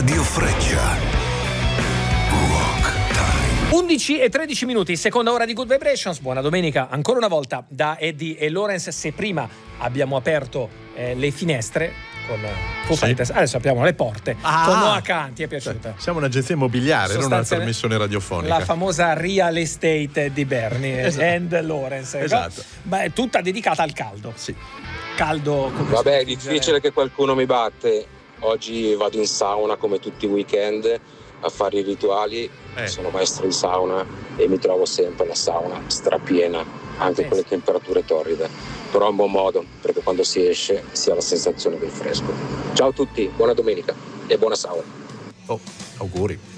Radio Freccia. Rock Time. 11 e 13 minuti, seconda ora di Good Vibrations. Buona domenica ancora una volta da Eddie e Lorenz. Se prima abbiamo aperto le finestre con Foo Fighters, adesso apriamo le porte con Noah Khan. Ti è piaciuta? Siamo un'agenzia immobiliare, non una trasmissione radiofonica. La famosa real estate di Bernie, esatto. And Lorenz. Esatto. Ma è tutta dedicata al caldo. Sì. Caldo come vabbè, è difficile che qualcuno mi batte. Oggi vado in sauna come tutti i weekend a fare i rituali. Sono maestro di sauna e mi trovo sempre la sauna strapiena, anche con le temperature torride. Però è un buon modo, perché quando si esce si ha la sensazione del fresco. Ciao a tutti, buona domenica e buona sauna. Auguri.